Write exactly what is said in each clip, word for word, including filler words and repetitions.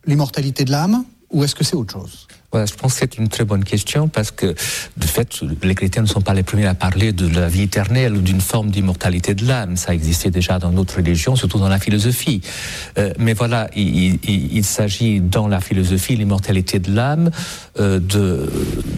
l'immortalité de l'âme, ou est-ce que c'est autre chose ? Ouais, je pense que c'est une très bonne question parce que, de fait, les chrétiens ne sont pas les premiers à parler de la vie éternelle ou d'une forme d'immortalité de l'âme. Ça existait déjà dans d'autres religions, surtout dans la philosophie. Euh, mais voilà, il, il, il s'agit dans la philosophie, l'immortalité de l'âme, euh, de,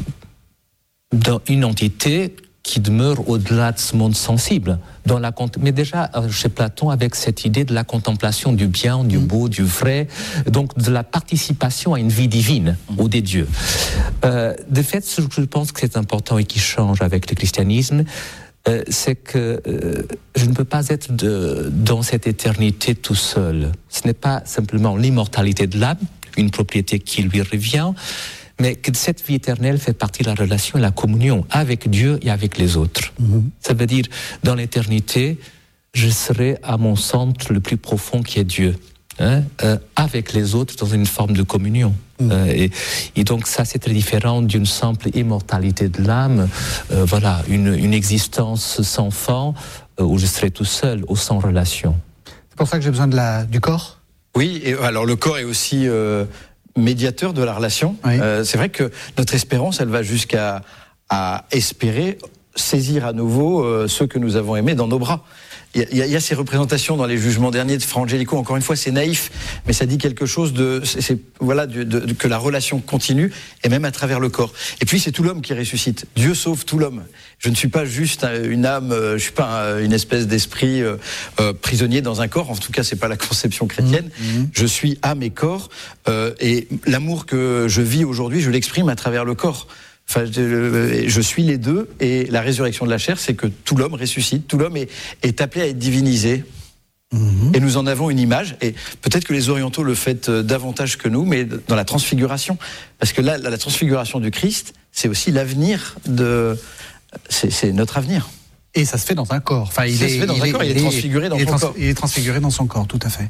d'une entité qui demeure au-delà de ce monde sensible. Dans la, mais déjà, chez Platon, avec cette idée de la contemplation du bien, du beau, du vrai, donc de la participation à une vie divine, ou des dieux. Euh, de fait, ce que je pense que c'est important et qui change avec le christianisme, euh, c'est que euh, je ne peux pas être de, dans cette éternité tout seul. Ce n'est pas simplement l'immortalité de l'âme, une propriété qui lui revient, mais que cette vie éternelle fait partie de la relation et la communion avec Dieu et avec les autres. Mmh. Ça veut dire, dans l'éternité, je serai à mon centre le plus profond qui est Dieu, hein, euh, avec les autres dans une forme de communion. Mmh. Euh, et, et donc ça, c'est très différent d'une simple immortalité de l'âme, euh, voilà, une, une existence sans fin, euh, où je serai tout seul, ou sans relation. C'est pour ça que j'ai besoin de la, du corps ? Oui, et alors le corps est aussi... Euh médiateur de la relation. Oui. Euh, c'est vrai que notre espérance, elle va jusqu'à à espérer saisir à nouveau euh, ceux que nous avons aimés dans nos bras. Il y, y, y a ces représentations dans les jugements derniers de Fra Angelico. Encore une fois, c'est naïf, mais ça dit quelque chose de, c'est, c'est, voilà, de, de, de, que la relation continue, et même à travers le corps. Et puis, c'est tout l'homme qui ressuscite. Dieu sauve tout l'homme. Je ne suis pas juste une âme, je suis pas une espèce d'esprit euh, euh, prisonnier dans un corps. En tout cas, c'est pas la conception chrétienne. Mmh. Je suis âme et corps, euh, et l'amour que je vis aujourd'hui, je l'exprime à travers le corps. Enfin, je, je suis les deux, et la résurrection de la chair, c'est que tout l'homme ressuscite, tout l'homme est, est appelé à être divinisé, mmh. et nous en avons une image, et peut-être que les orientaux le font davantage que nous, mais dans la transfiguration, parce que là, la transfiguration du Christ, c'est aussi l'avenir de, c'est, c'est notre avenir. Et ça se fait dans un corps. Enfin, il ça est, se fait dans il un est, corps, il est, il est transfiguré dans il est son trans, corps. Il est transfiguré dans son corps, tout à fait.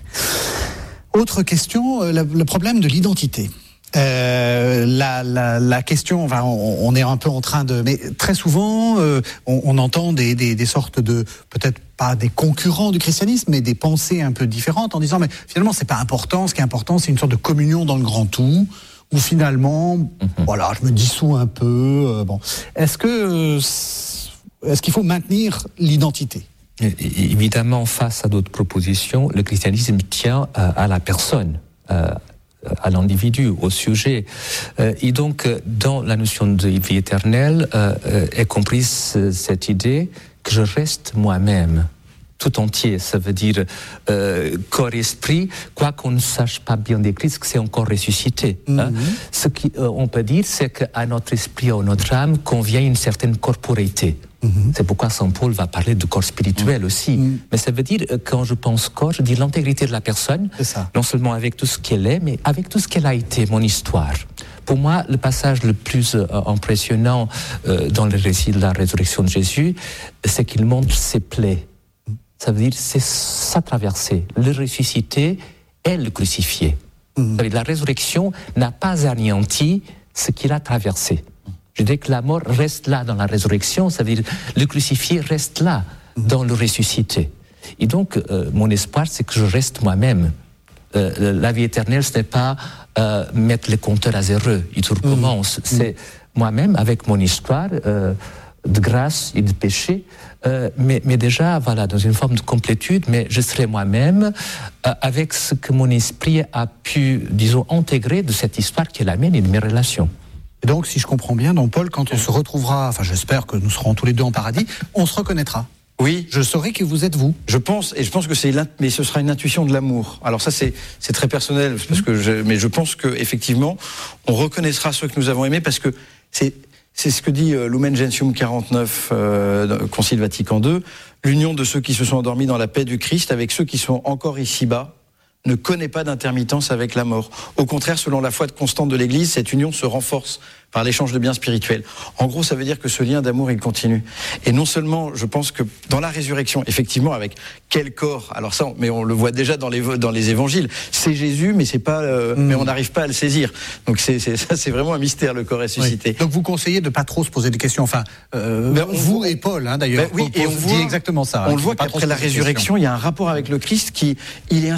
Autre question, le, le problème de l'identité. Euh, la, la, la question, enfin, on, on est un peu en train de, mais très souvent, euh, on, on entend des, des, des sortes de, peut-être pas des concurrents du christianisme, mais des pensées un peu différentes en disant, mais finalement, c'est pas important. Ce qui est important, c'est une sorte de communion dans le grand tout, où finalement, mm-hmm. voilà, je me dissous un peu. Euh, bon, est-ce que, est-ce qu'il faut maintenir l'identité ? Évidemment, face à d'autres propositions, le christianisme tient à, à la personne. Euh, à l'individu, au sujet. Euh, et donc, dans la notion de vie éternelle, euh, est comprise cette idée que je reste moi-même, tout entier. Ça veut dire euh, corps-esprit, quoi qu'on ne sache pas bien décrire, ce que c'est encore ressuscité. Mm-hmm. Hein. Ce qu'on euh, peut dire, c'est qu'à notre esprit, à notre âme, convient une certaine corporéité. Mmh. C'est pourquoi Saint Paul va parler de corps spirituel mmh. aussi. Mmh. Mais ça veut dire, quand je pense corps, je dis l'intégrité de la personne, non seulement avec tout ce qu'elle est, mais avec tout ce qu'elle a été, mon histoire. Pour moi, le passage le plus euh, impressionnant euh, dans le récit de la résurrection de Jésus, c'est qu'il montre ses plaies. Mmh. Ça veut dire, c'est sa traversée. Le ressuscité est le crucifié. Mmh. Ça veut dire, la résurrection n'a pas anéanti ce qu'il a traversé. Je dis que la mort reste là dans la résurrection, ça veut dire le crucifié reste là dans le ressuscité. Et donc, euh, mon espoir, c'est que je reste moi-même. Euh, la vie éternelle, ce n'est pas euh, mettre les compteurs à zéro, il tout recommence. Mmh. C'est moi-même, avec mon histoire euh, de grâce et de péché, euh, mais, mais déjà, voilà, dans une forme de complétude, mais je serai moi-même euh, avec ce que mon esprit a pu, disons, intégrer de cette histoire qui est la mienne et de mes relations. Et donc, si je comprends bien, donc Paul, quand on se retrouvera, enfin j'espère que nous serons tous les deux en paradis, on se reconnaîtra. Oui. Je saurai que vous êtes vous. Je pense, et je pense que c'est, mais ce sera une intuition de l'amour. Alors ça, c'est, c'est très personnel, parce que je, mais je pense que effectivement, on reconnaîtra ceux que nous avons aimés, parce que c'est, c'est ce que dit euh, Lumen Gentium quarante-neuf, euh, Concile Vatican deux, l'union de ceux qui se sont endormis dans la paix du Christ avec ceux qui sont encore ici-bas ne connaît pas d'intermittence avec la mort. Au contraire, selon la foi constante de l'Église, cette union se renforce par l'échange de biens spirituels. En gros, ça veut dire que ce lien d'amour, il continue. Et non seulement, je pense que dans la résurrection, effectivement, avec quel corps, alors ça, mais on le voit déjà dans les, dans les évangiles, c'est Jésus, mais c'est pas, euh, mmh. mais on n'arrive pas à le saisir. Donc c'est, c'est, ça, c'est vraiment un mystère, le corps ressuscité. Oui. Donc vous conseillez de pas trop se poser des questions, enfin, euh, ben, vous et Paul, hein, d'ailleurs. Ben, oui, et on dit voit, exactement ça. On hein, le voit qu'après la résurrection, il y a un rapport avec le Christ qui, il est insaisissable.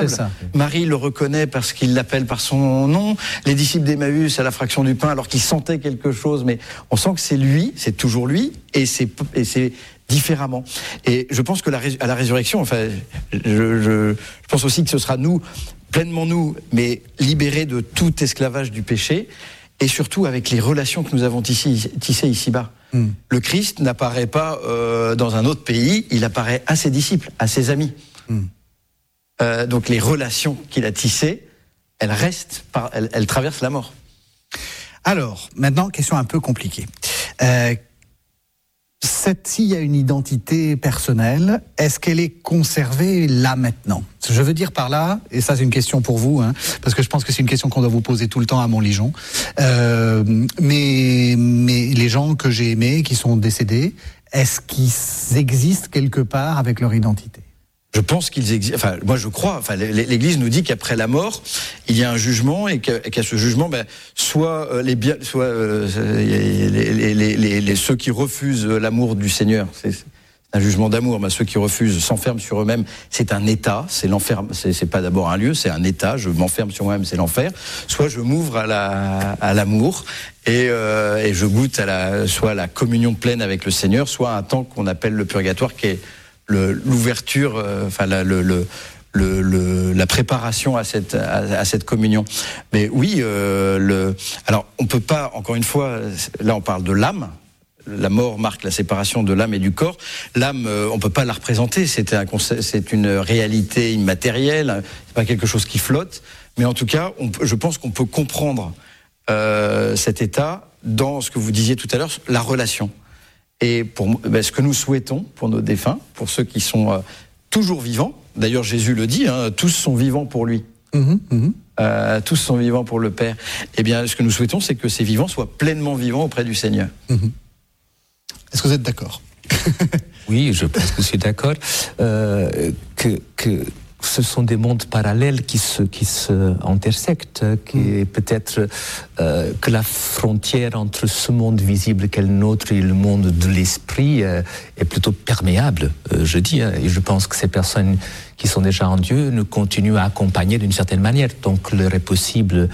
incroyable. C'est ça. Marie le reconnaît parce qu'il l'appelle par son nom. Les disciples d'Emmaüs à la fraction du pain, alors qu'ils sentaient quelque chose, mais on sent que c'est lui, c'est toujours lui, et c'est, et c'est différemment. Et je pense que la, à la résurrection, enfin, je, je, je pense aussi que ce sera nous, pleinement nous, mais libérés de tout esclavage du péché, et surtout avec les relations que nous avons tissées, tissées ici-bas. Mm. Le Christ n'apparaît pas euh, dans un autre pays, il apparaît à ses disciples, à ses amis. Mm. Euh, donc les relations qu'il a tissées, elles restent, par, elles, elles traversent la mort. Alors, maintenant, question un peu compliquée. Euh, cette, s'il y a une identité personnelle, est-ce qu'elle est conservée là maintenant ? Je veux dire par là, et ça c'est une question pour vous, hein, parce que je pense que c'est une question qu'on doit vous poser tout le temps à Montligeon, euh, mais, mais les gens que j'ai aimés, qui sont décédés, est-ce qu'ils existent quelque part avec leur identité ? Je pense qu'ils existent. Enfin, moi, je crois. Enfin, l'Église nous dit qu'après la mort, il y a un jugement et qu'à, qu'à ce jugement, ben, soit euh, les biens, soit euh, les, les, les, les, les ceux qui refusent l'amour du Seigneur, c'est, c'est un jugement d'amour. Ben, ceux qui refusent s'enferment sur eux-mêmes. C'est un état. C'est l'enfer. C'est, c'est pas d'abord un lieu. C'est un état. Je m'enferme sur moi-même. C'est l'enfer. Soit je m'ouvre à la à l'amour et, euh, et je goûte à la soit à la communion pleine avec le Seigneur, soit un temps qu'on appelle le purgatoire, qui est Le, l'ouverture, euh, enfin la, le, le, le, le, la préparation à cette, à, à cette communion. Mais oui, euh, le, alors on peut pas, encore une fois, là on parle de l'âme. La mort marque la séparation de l'âme et du corps. L'âme, euh, on peut pas la représenter. C'est un concept, c'est une réalité immatérielle. C'est pas quelque chose qui flotte. Mais en tout cas, on peut, je pense qu'on peut comprendre euh, cet état dans ce que vous disiez tout à l'heure, la relation. Et pour ben, ce que nous souhaitons pour nos défunts, pour ceux qui sont euh, toujours vivants, d'ailleurs Jésus le dit, hein, tous sont vivants pour lui, mmh, mmh. Euh, tous sont vivants pour le Père. Eh bien, ce que nous souhaitons, c'est que ces vivants soient pleinement vivants auprès du Seigneur. Mmh. Est-ce que vous êtes d'accord ? Oui, je pense que je suis d'accord. Euh, que, que ce sont des mondes parallèles qui se, qui se intersectent, qui mmh. peut-être euh, que la frontière entre ce monde visible qu'est le nôtre et le monde de l'esprit euh, est plutôt perméable, euh, je dis. Hein, et je pense que ces personnes qui sont déjà en Dieu nous continuent à accompagner d'une certaine manière. Donc, l'heure est possible,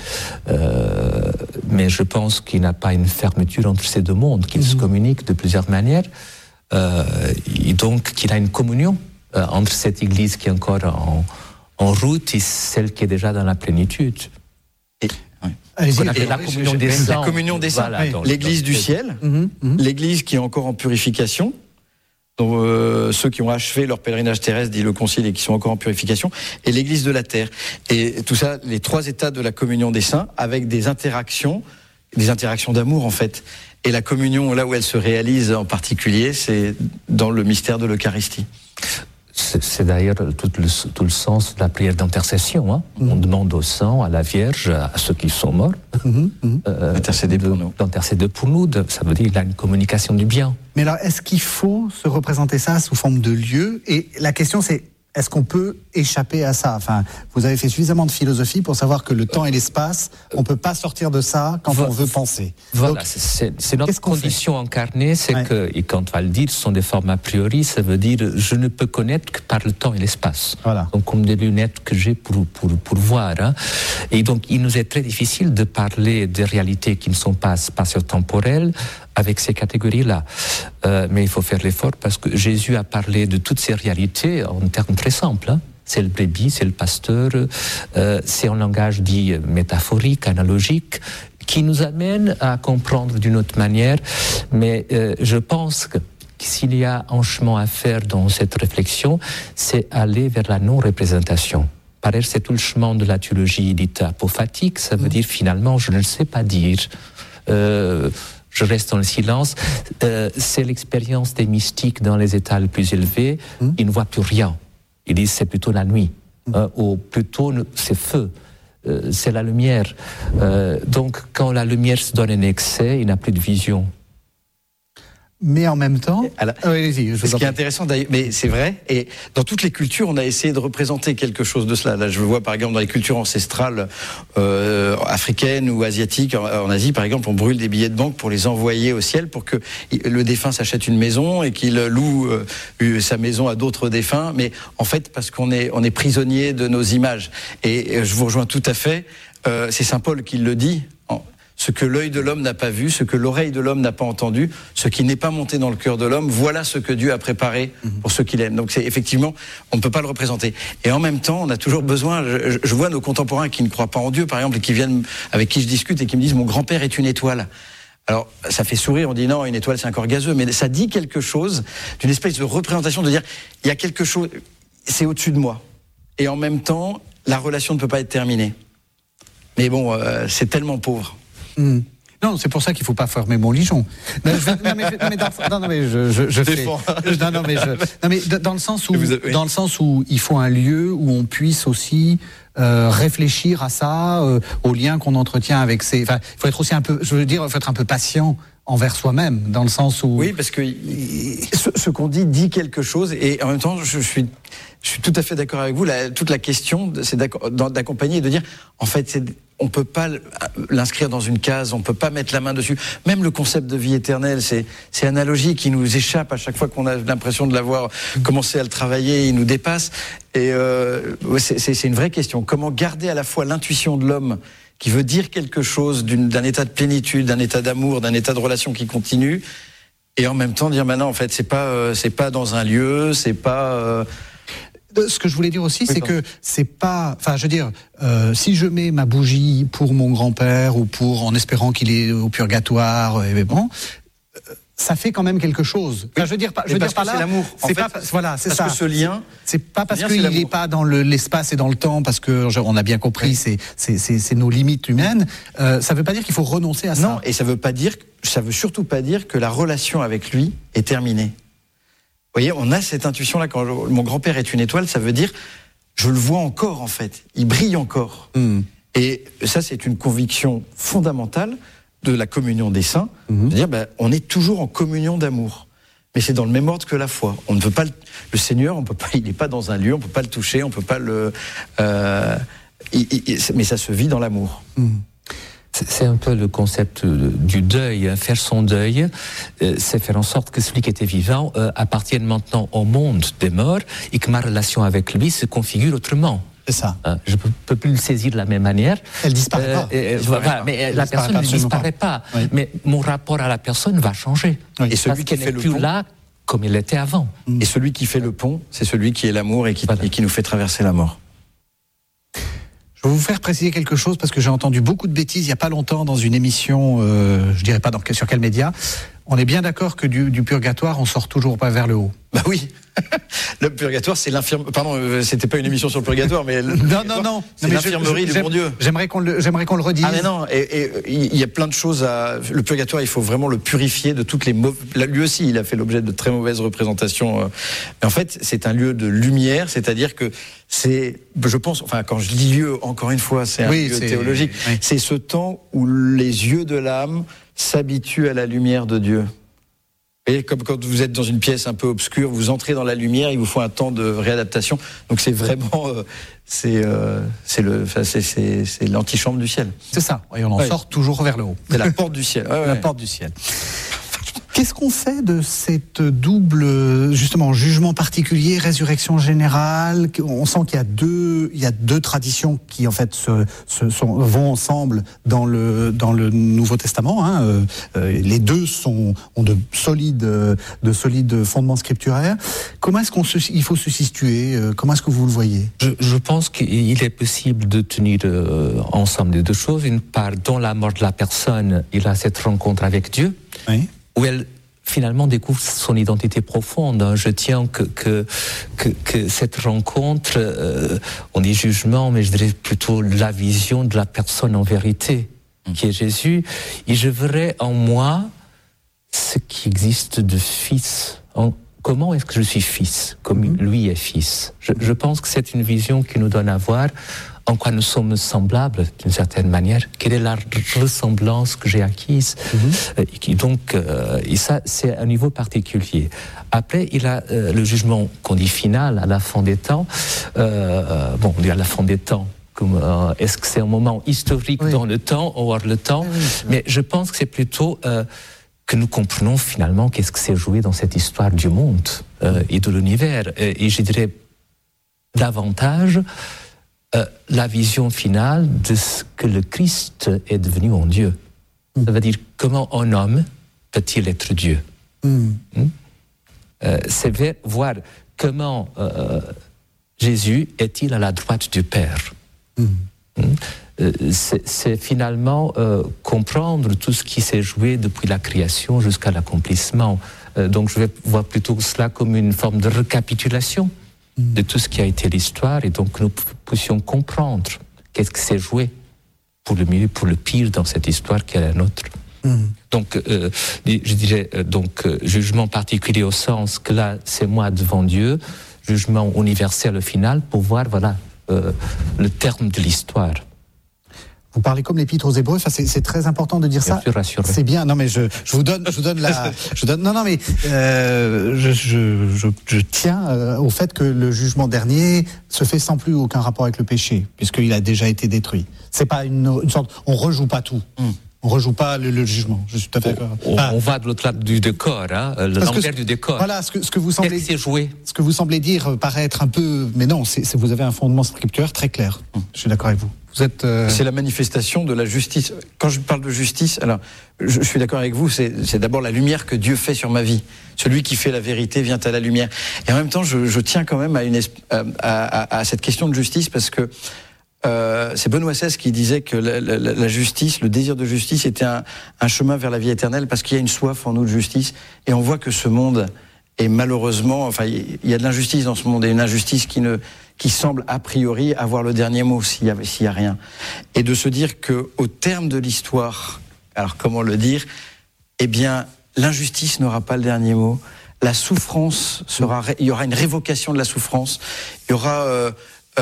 euh, mais je pense qu'il n'y a pas une fermeture entre ces deux mondes, qu'ils mmh. se communiquent de plusieurs manières, euh, et donc qu'il y a une communion Euh, entre cette Église qui est encore en, en route et celle qui est déjà dans la plénitude. Et, oui. Allez-y, la, la communion des saints. La communion des saints. Voilà, oui. L'Église du ciel, mmh, mmh. l'Église qui est encore en purification, dont, euh, ceux qui ont achevé leur pèlerinage terrestre, dit le Concile, et qui sont encore en purification, et l'Église de la terre. Et tout ça, les trois états de la communion des saints, avec des interactions, des interactions d'amour en fait. Et la communion, là où elle se réalise en particulier, c'est dans le mystère de l'Eucharistie. C'est, c'est d'ailleurs tout le, tout le sens de la prière d'intercession. Hein. Mmh. On demande au sang, à la Vierge, à ceux qui sont morts, mmh. euh, d'intercéder pour nous. D'intercéder pour nous. De, ça veut dire qu'il y a une communication du bien. Mais alors, est-ce qu'il faut se représenter ça sous forme de lieu ? Et la question, c'est, est-ce qu'on peut échapper à ça ? Enfin, vous avez fait suffisamment de philosophie pour savoir que le temps et l'espace, on ne peut pas sortir de ça quand voilà. on veut penser. Voilà, donc, c'est, c'est notre condition incarnée, c'est ouais. que, et quand on va le dire, ce sont des formes a priori, ça veut dire je ne peux connaître que par le temps et l'espace. Voilà. Donc comme des lunettes que j'ai pour, pour, pour voir. Hein. Et donc il nous est très difficile de parler des réalités qui ne sont pas spatio-temporelles avec ces catégories-là. Euh, mais il faut faire l'effort parce que Jésus a parlé de toutes ces réalités en termes très simples. Hein. C'est le brebis, c'est le pasteur, euh, c'est un langage dit métaphorique, analogique, qui nous amène à comprendre d'une autre manière. Mais euh, je pense que s'il y a un chemin à faire dans cette réflexion, c'est aller vers la non-représentation. Pareil, c'est tout le chemin de la théologie dite apophatique, ça veut dire finalement, je ne sais pas dire. Euh, Je reste dans le silence. Euh, c'est l'expérience des mystiques dans les états les plus élevés. Mmh. Ils ne voient plus rien. Ils disent c'est plutôt la nuit. Mmh. Euh, ou plutôt c'est feu. Euh, c'est la lumière. Euh, donc quand la lumière se donne en excès, il n'y a plus de vision. mais en même temps... La... Ah, oui, oui, ce qui est intéressant, d'ailleurs, mais c'est vrai, et dans toutes les cultures, on a essayé de représenter quelque chose de cela. Là, je vois par exemple dans les cultures ancestrales euh, africaines ou asiatiques, en, en Asie par exemple, on brûle des billets de banque pour les envoyer au ciel, pour que le défunt s'achète une maison et qu'il loue euh, sa maison à d'autres défunts, mais en fait parce qu'on est, on est prisonnier de nos images. Et, et je vous rejoins tout à fait, euh, c'est saint Paul qui le dit, ce que l'œil de l'homme n'a pas vu, ce que l'oreille de l'homme n'a pas entendu, ce qui n'est pas monté dans le cœur de l'homme, voilà ce que Dieu a préparé pour ceux qu'il aime. Donc c'est effectivement, on ne peut pas le représenter. Et en même temps, on a toujours besoin, je, je vois nos contemporains qui ne croient pas en Dieu, par exemple, et qui viennent, avec qui je discute et qui me disent, mon grand-père est une étoile. Alors, ça fait sourire, on dit non, une étoile c'est un corps gazeux, mais ça dit quelque chose d'une espèce de représentation, de dire, il y a quelque chose, c'est au-dessus de moi. Et en même temps, la relation ne peut pas être terminée. Mais bon, euh, c'est tellement pauvre. Mmh. Non, c'est pour ça qu'il ne faut pas fermer Montligeon. Non, je, non, mais, non, mais dans, non, non, mais je, je, je fais. Non, non, mais je, non, mais dans le sens où, avez, oui. dans le sens où il faut un lieu où on puisse aussi euh, réfléchir à ça, euh, au lien qu'on entretient avec ses. Enfin, il faut être aussi un peu, je veux dire, il faut être un peu patient envers soi-même, dans le sens où. Oui, parce que ce, ce qu'on dit dit quelque chose, et en même temps, je suis. Je suis tout à fait d'accord avec vous. La, toute la question, c'est d'accompagner et de dire, en fait, c'est, on peut pas l'inscrire dans une case, on peut pas mettre la main dessus. Même le concept de vie éternelle, c'est, c'est analogie qui nous échappe à chaque fois qu'on a l'impression de l'avoir commencé à le travailler, il nous dépasse. Et euh, c'est, c'est, c'est une vraie question. Comment garder à la fois l'intuition de l'homme qui veut dire quelque chose d'une, d'un état de plénitude, d'un état d'amour, d'un état de relation qui continue, et en même temps dire, maintenant, en fait, c'est pas, euh, c'est pas dans un lieu, c'est pas. Euh, Ce que je voulais dire aussi, oui, c'est que c'est pas, enfin, je veux dire, euh, si je mets ma bougie pour mon grand-père ou pour, en espérant qu'il est au purgatoire, et bon, euh, ça fait quand même quelque chose. Enfin, je veux dire, pas, je veux dire, pas là, c'est l'amour. En c'est fait, pas, voilà, c'est parce ça. que ce lien, c'est pas parce qu'il n'est pas dans le, l'espace et dans le temps, parce que genre, on a bien compris, oui. c'est, c'est, c'est, c'est nos limites humaines. Euh, ça veut pas dire qu'il faut renoncer à ça. Non, et ça veut pas dire, ça veut surtout pas dire que la relation avec lui est terminée. Vous voyez, on a cette intuition-là. Quand je, mon grand-père est une étoile, ça veut dire, je le vois encore, en fait. Il brille encore. Mm. Et ça, c'est une conviction fondamentale de la communion des saints. Mm. C'est-à-dire, ben, on est toujours en communion d'amour. Mais c'est dans le même ordre que la foi. On ne peut pas le, le Seigneur, on peut pas, il n'est pas dans un lieu, on peut pas le toucher, on peut pas le, euh, il, il, mais ça se vit dans l'amour. Mm. C'est un peu le concept du deuil. Faire son deuil, c'est faire en sorte que celui qui était vivant appartienne maintenant au monde des morts et que ma relation avec lui se configure autrement. C'est ça. Je ne peux plus le saisir de la même manière. Elle disparaît euh, pas. Euh, voilà, pas. Mais Elle la personne ne disparaît pas. pas. Oui. Mais mon rapport à la personne va changer. Oui. Et celui parce qui fait n'est le plus pont, là comme il était avant. Et celui qui fait le pont, c'est celui qui est l'amour et qui, voilà. et qui nous fait traverser la mort. Je vais vous faire préciser quelque chose parce que j'ai entendu beaucoup de bêtises il n'y a pas longtemps dans une émission, euh, je dirais pas dans, sur quel média. On est bien d'accord que du, du purgatoire, on sort toujours pas vers le haut. Bah oui. Le purgatoire, c'est l'infirmerie. Pardon, euh, c'était pas une émission sur le purgatoire, mais le non, non, non, c'est non, l'infirmerie du bon Dieu. J'aimerais qu'on le, j'aimerais qu'on le redise. Ah mais non, et il y a plein de choses à. Le purgatoire, il faut vraiment le purifier de toutes les mauvaises. Lui aussi, il a fait l'objet de très mauvaises représentations. Mais en fait, c'est un lieu de lumière, c'est-à-dire que c'est, je pense, enfin, quand je dis lieu, encore une fois, c'est un oui, lieu c'est, théologique. Oui. C'est ce temps où les yeux de l'âme s'habituent à la lumière de Dieu. Et comme quand vous êtes dans une pièce un peu obscure, vous entrez dans la lumière, il vous faut un temps de réadaptation. Donc c'est vraiment, euh, c'est, euh, c'est le, enfin, c'est, c'est, c'est l'antichambre du ciel. C'est ça. Et on en ouais. sort toujours vers le haut. C'est la porte du ciel. Ouais, ouais. La porte du ciel. Qu'est-ce qu'on fait de cette double, justement, jugement particulier, résurrection générale? On sent qu'il y a deux, il y a deux traditions qui, en fait, se, se sont, vont ensemble dans le, dans le Nouveau Testament. Hein. Euh, les deux sont, ont de solides, de solides fondements scripturaires. Comment est-ce qu'on se, il faut se situer? Comment est-ce que vous le voyez? Je, je pense qu'il est possible de tenir euh, ensemble les deux choses. Une part, dans la mort de la personne, il a cette rencontre avec Dieu. Oui. Où elle finalement découvre son identité profonde. Je tiens que, que, que, que cette rencontre, euh, on dit jugement, mais je dirais plutôt la vision de la personne en vérité, mmh. qui est Jésus. Et je verrai en moi ce qui existe de fils. En, comment est-ce que je suis fils, comme mmh. lui est fils? je, je pense que c'est une vision qui nous donne à voir en quoi nous sommes semblables d'une certaine manière, quelle est la ressemblance que j'ai acquise. Mm-hmm. Et qui donc, euh, et ça, c'est un niveau particulier. Après, il a euh, le jugement qu'on dit final, à la fin des temps. Euh, bon, on dit à la fin des temps. Comme, euh, est-ce que c'est un moment historique oui. dans le temps, ou hors le temps? Oui, oui, mais je pense que c'est plutôt euh, que nous comprenons finalement qu'est-ce que s'est joué dans cette histoire du monde euh, et de l'univers. Et, et je dirais davantage euh, la vision finale de ce que le Christ est devenu en Dieu. Mm. Ça veut dire comment un homme peut-il être Dieu. Mm. Mm? Euh, c'est voir comment euh, Jésus est-il à la droite du Père. Mmh. Euh, c'est, c'est finalement euh, comprendre tout ce qui s'est joué depuis la création jusqu'à l'accomplissement. Euh, donc je vais voir plutôt cela comme une forme de récapitulation mmh. de tout ce qui a été l'histoire, et donc nous puissions comprendre qu'est-ce qui s'est joué pour le mieux, pour le pire dans cette histoire qui est la nôtre. Mmh. Donc euh, je dirais euh, donc euh, jugement particulier au sens que là c'est moi devant Dieu, jugement universel au final pour voir voilà Euh, le terme de l'histoire. Vous parlez comme l'Épître aux Hébreux, enfin, c'est, c'est très important de dire bien ça. Sûr, rassuré. C'est bien. Non mais je, je vous donne, je vous donne la, je vous donne. Non non mais euh, je, je, je, je tiens euh, au fait que le jugement dernier se fait sans plus aucun rapport avec le péché, puisqu'il a déjà été détruit. C'est pas une, une sorte, on rejoue pas tout. Mm. On rejoue pas le, le jugement. Je suis tout à fait d'accord. On, on, on va de l'autre lado du décor, hein, l'envers du décor. Voilà, ce que, ce que vous semblez, c'est joué. Ce que vous semblez dire paraît être un peu, mais non, c'est, c'est, vous avez un fondement scripturaire très clair. Hum. Je suis d'accord avec vous. Vous êtes. Euh... C'est la manifestation de la justice. Quand je parle de justice, alors je, je suis d'accord avec vous. C'est, c'est d'abord la lumière que Dieu fait sur ma vie. Celui qui fait la vérité vient à la lumière. Et en même temps, je, je tiens quand même à, une, à, à, à cette question de justice parce que. Euh, c'est Benoît seize qui disait que la, la, la justice, le désir de justice était un, un chemin vers la vie éternelle parce qu'il y a une soif en nous de justice et on voit que ce monde est malheureusement, enfin il y a de l'injustice dans ce monde et une injustice qui ne, qui semble a priori avoir le dernier mot s'il y a, s'il y a rien. Et de se dire que au terme de l'histoire, alors comment le dire, eh bien l'injustice n'aura pas le dernier mot, la souffrance sera, il y aura une révocation de la souffrance, il y aura euh,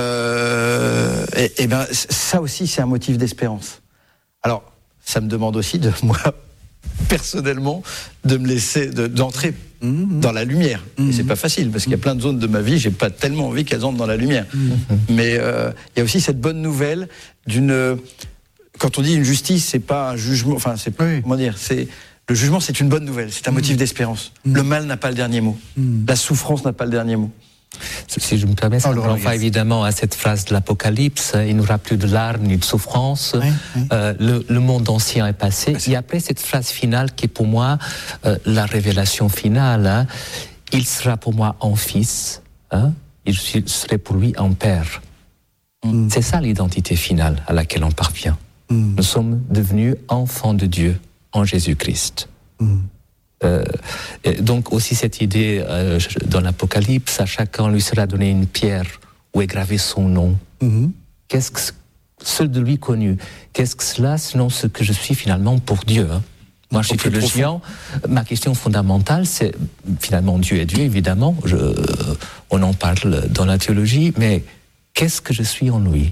Euh, et, et ben ça aussi c'est un motif d'espérance. Alors ça me demande aussi de moi personnellement de me laisser de, d'entrer mmh. dans la lumière. Mmh. Et c'est pas facile parce qu'il y a plein de zones de ma vie j'ai pas tellement envie qu'elles entrent dans la lumière. Mmh. Mais euh, il y a aussi cette bonne nouvelle d'une. Quand on dit une justice, c'est pas un jugement. Enfin c'est oui. comment dire c'est le jugement, c'est une bonne nouvelle. C'est un motif mmh. d'espérance. Mmh. Le mal n'a pas le dernier mot. Mmh. La souffrance n'a pas le dernier mot. Si je me permets, ça oh, me renvoie évidemment à cette phrase de l'Apocalypse, il n'y aura plus de larmes ni de souffrance, oui, oui. Euh, le, le monde ancien est passé. Et après cette phrase finale qui est pour moi euh, la révélation finale, hein, il sera pour moi un fils, hein, et je serai pour lui un père. Mm. C'est ça l'identité finale à laquelle on parvient. Mm. Nous sommes devenus enfants de Dieu en Jésus-Christ. Mm. Euh, donc aussi cette idée euh, dans l'Apocalypse, à chacun lui sera donné une pierre où est gravé son nom. Mm-hmm. Qu'est-ce que seul de lui connu? Qu'est-ce que cela sinon ce que je suis finalement pour Dieu, hein? Moi, je suis théologien. Ma question fondamentale, c'est finalement Dieu est Dieu, évidemment. Je, on en parle dans la théologie, mais qu'est-ce que je suis en lui?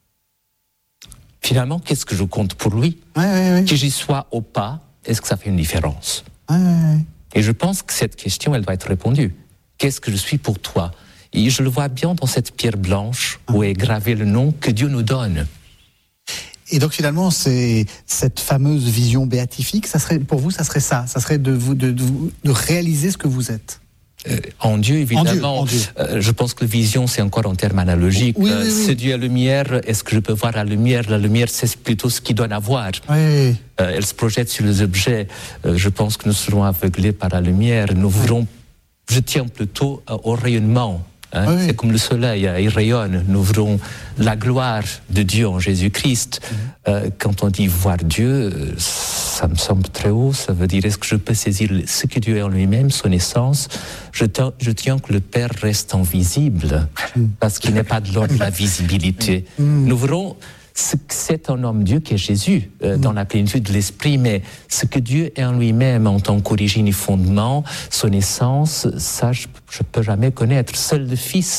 Finalement, qu'est-ce que je compte pour lui? Ouais, ouais, ouais. Que j'y sois ou pas, est-ce que ça fait une différence? Ouais, ouais. Et je pense que cette question, elle doit être répondue. Qu'est-ce que je suis pour toi? Et je le vois bien dans cette pierre blanche où est gravé le nom que Dieu nous donne. Et donc finalement, c'est cette fameuse vision béatifique, ça serait, pour vous, ça serait ça, ça serait de, vous, de, de, de réaliser ce que vous êtes. Euh, en Dieu, évidemment. En Dieu, en Dieu. Euh, je pense que la vision, c'est encore en termes analogiques. Oui, oui, oui. Euh, c'est Dieu la lumière. Est-ce que je peux voir la lumière? La lumière, c'est plutôt ce qu'il donne à voir. Oui, oui. Euh, elle se projette sur les objets. Euh, je pense que nous serons aveuglés par la lumière. Nous verrons, je tiens plutôt euh, au rayonnement. Hein, oui. C'est comme le soleil, il rayonne. Nous verrons la gloire de Dieu en Jésus-Christ. Mm-hmm. Euh, quand on dit voir Dieu, ça me semble très haut. Ça veut dire, est-ce que je peux saisir ce que Dieu est en lui-même, son essence? Je, tiens, je tiens que le Père reste invisible, mm. parce qu'il n'est pas de l'ordre de la visibilité. Mm. Nous verrons ce que c'est un homme Dieu qui est Jésus, euh, mmh. dans la plénitude de l'esprit, mais ce que Dieu est en lui-même en tant qu'origine et fondement, son essence, ça je ne peux jamais connaître. Seul le Fils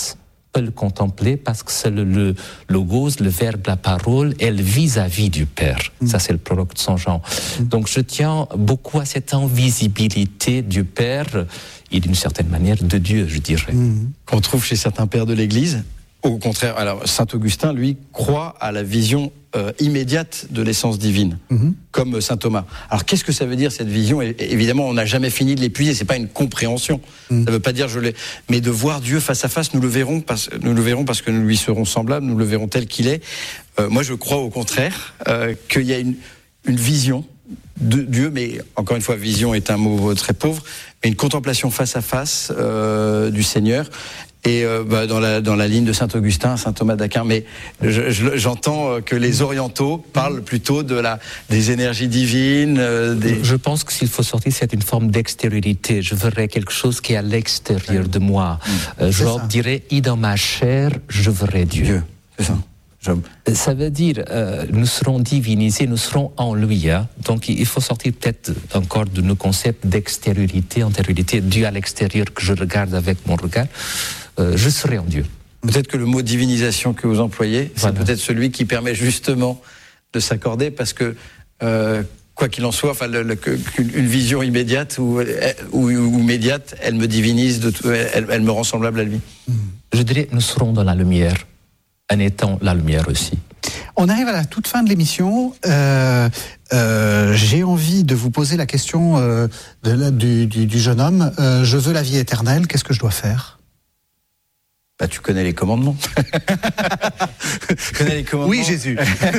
peut le contempler parce que c'est le, le logos, le verbe, la parole, est le vis-à-vis du Père. Mmh. Ça, c'est le prologue de Saint Jean. Mmh. Donc, je tiens beaucoup à cette invisibilité du Père et d'une certaine manière de Dieu, je dirais. Mmh. Qu'on trouve chez certains pères de l'Église. Au contraire, alors Saint Augustin, lui, croit à la vision euh, immédiate de l'essence divine, mmh. comme Saint Thomas. Alors, qu'est-ce que ça veut dire, cette vision ? Et, évidemment, on n'a jamais fini de l'épuiser, c'est pas une compréhension. Mmh. Ça ne veut pas dire je l'ai... Mais de voir Dieu face à face, nous le verrons parce, nous le verrons parce que nous lui serons semblables, nous le verrons tel qu'il est. Euh, moi, je crois au contraire euh, qu'il y a une, une vision de Dieu, mais encore une fois, vision est un mot très pauvre, mais une contemplation face à face euh, du Seigneur. Et euh, bah, dans la dans la ligne de Saint Augustin, Saint Thomas d'Aquin, mais je, je, j'entends que les orientaux parlent plutôt de la des énergies divines. Euh, des... Je pense que s'il faut sortir, c'est une forme d'extériorité. Je verrai quelque chose qui est à l'extérieur de moi. Mmh. Euh, je leur dirais, et dans ma chair, je verrai Dieu. Dieu, c'est ça. Je... Ça veut dire, euh, nous serons divinisés, nous serons en lui. Hein. Donc, il faut sortir peut-être encore de nos concepts d'extériorité, antériorité, Dieu à l'extérieur que je regarde avec mon regard. Euh, je serai en Dieu. Peut-être que le mot divinisation que vous employez, voilà. c'est peut-être celui qui permet justement de s'accorder, parce que euh, quoi qu'il en soit, enfin, le, le, une vision immédiate ou, ou, ou médiate, elle me divinise, de tout, elle, elle me rend semblable à lui. Je dirais, nous serons dans la lumière, en étant la lumière aussi. On arrive à la toute fin de l'émission. Euh, euh, j'ai envie de vous poser la question euh, de la, du, du, du jeune homme. Euh, je veux la vie éternelle. Qu'est-ce que je dois faire ? Bah, tu connais les commandements. Tu connais les commandements. Oui, Jésus.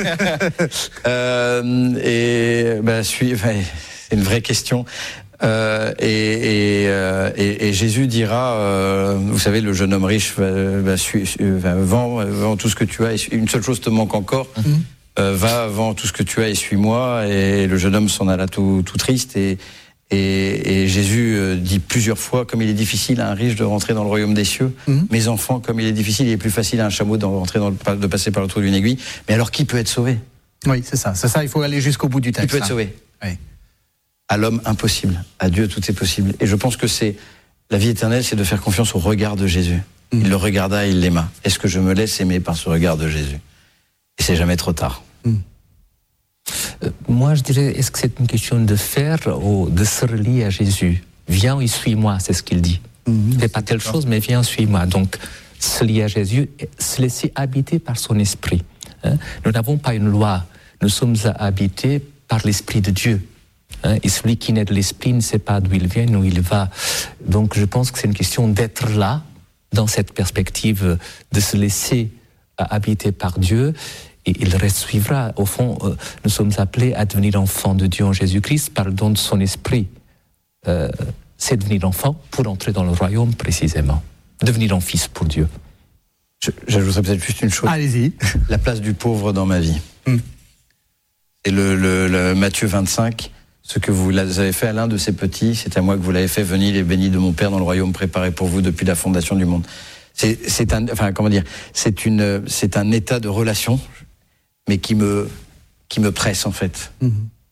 euh, et bah, suis, enfin, c'est une vraie question. Euh, et, et, euh, et, et Jésus dira, euh, vous savez, le jeune homme riche va, va, su, va vend, vend tout ce que tu as. Et une seule chose te manque encore. Mm-hmm. Euh, va, vends tout ce que tu as et suis-moi. Et le jeune homme s'en alla tout, tout triste. Et, et, et Jésus dit plusieurs fois, comme il est difficile à un riche de rentrer dans le royaume des cieux, mm-hmm. mes enfants, comme il est difficile, il est plus facile à un chameau de rentrer dans le, de passer par le trou d'une aiguille. Mais alors, qui peut être sauvé ? Oui, c'est ça. C'est ça. Il faut aller jusqu'au bout du texte. Qui peut être hein. sauvé ? Oui. À l'homme, impossible. À Dieu, tout est possible. Et je pense que c'est la vie éternelle, c'est de faire confiance au regard de Jésus. Mmh. Il le regarda, il l'aima. Est-ce que je me laisse aimer par ce regard de Jésus ? Et c'est jamais trop tard. Mmh. Euh, moi, je dirais, est-ce que c'est une question de faire ou de se relier à Jésus ? Viens et suis-moi, c'est ce qu'il dit. Mmh. Fais pas telle chose, mais viens, suis-moi. Donc, se lier à Jésus, se laisser habiter par son esprit. Hein ? Nous n'avons pas une loi. Nous sommes habités par l'esprit de Dieu. Et celui qui naît de l'esprit ne sait pas d'où il vient, où il va. Donc je pense que c'est une question d'être là, dans cette perspective, de se laisser habiter par Dieu, et il reste suivra. Au fond, nous sommes appelés à devenir enfants de Dieu en Jésus-Christ par le don de son esprit. Euh, c'est devenir enfant pour entrer dans le royaume précisément. Devenir un fils pour Dieu. Je, j'ajouterais peut-être juste une chose. Allez-y. La place du pauvre dans ma vie. Mm. Et le, le, le Matthieu vingt-cinq... Ce que vous avez fait à l'un de ces petits, c'est à moi que vous l'avez fait. Venez les bénis de mon Père dans le royaume préparé pour vous depuis la fondation du monde. C'est, c'est un, enfin comment dire, c'est une, c'est un état de relation, mais qui me, qui me presse en fait. Mmh.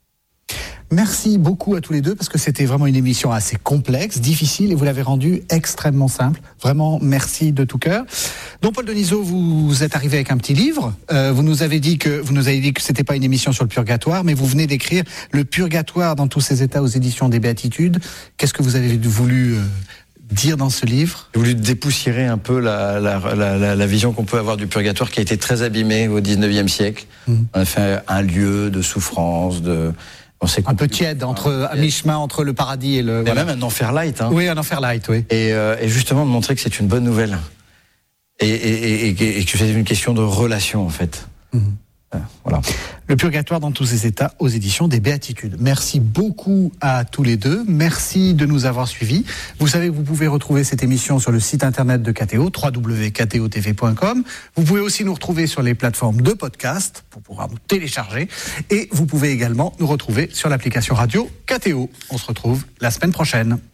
Merci beaucoup à tous les deux, parce que c'était vraiment une émission assez complexe, difficile, et vous l'avez rendue extrêmement simple. Vraiment, merci de tout cœur. Donc, Paul Denisot, vous êtes arrivé avec un petit livre. Euh, vous nous avez dit que vous nous avez dit que c'était pas une émission sur le purgatoire, mais vous venez d'écrire Le Purgatoire dans tous ses états aux éditions des Béatitudes. Qu'est-ce que vous avez voulu euh, dire dans ce livre ? J'ai voulu dépoussiérer un peu la, la, la, la, la vision qu'on peut avoir du purgatoire, qui a été très abîmée au dix-neuvième siècle. Mmh. On a fait un lieu de souffrance, de un peu tiède, entre, à mi-chemin entre le paradis et le... Et voilà. Même un enfer light. Hein. Oui, un enfer light, oui. Et, euh, et justement de montrer que c'est une bonne nouvelle. Et, et, et, et que c'est une question de relation, en fait. Mmh. Euh, voilà. Le Purgatoire dans tous ses états aux éditions des Béatitudes. Merci beaucoup à tous les deux. Merci de nous avoir suivis. Vous savez que vous pouvez retrouver cette émission sur le site internet de K T O, w w w point k t o t v point com. Vous pouvez aussi nous retrouver sur les plateformes de podcast pour pouvoir nous télécharger. Et vous pouvez également nous retrouver sur l'application radio K T O. On se retrouve la semaine prochaine.